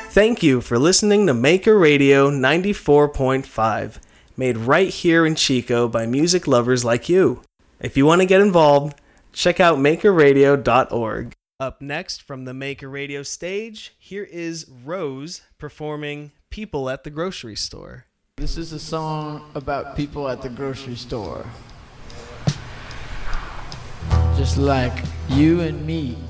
Thank you for listening to Maker Radio 94.5, made right here in Chico by music lovers like you. If you want to get involved, check out makerradio.org. Up next from the Maker Radio stage, here is Rose performing People at the Grocery Store. This is a song about people at the grocery store. Just like you and me.